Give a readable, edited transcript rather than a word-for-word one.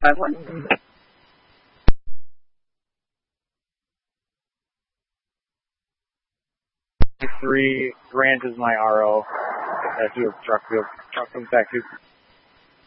Three Grant is my RO. That's who truck comes back to.